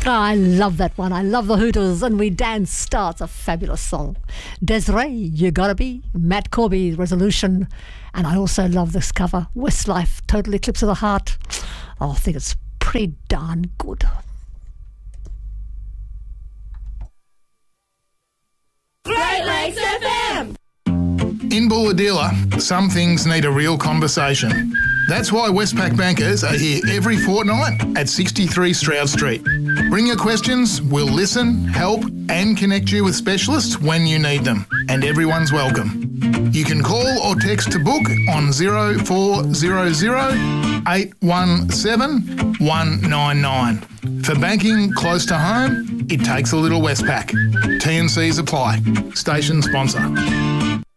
I love that one. I love the Hooters and We Dance Starts, a fabulous song. Desiree, You Gotta Be, Matt Corby, Resolution. And I also love this cover, Westlife, Total Eclipse of the Heart. Oh, I think it's pretty darn good. Great Lakes FM! In Bulahdelah, some things need a real conversation. That's why Westpac bankers are here every fortnight at 63 Stroud Street. Bring your questions, we'll listen, help and connect you with specialists when you need them. And everyone's welcome. You can call or text to book on 0400 817 199. For banking close to home, it takes a little Westpac. T&Cs apply. Station sponsor.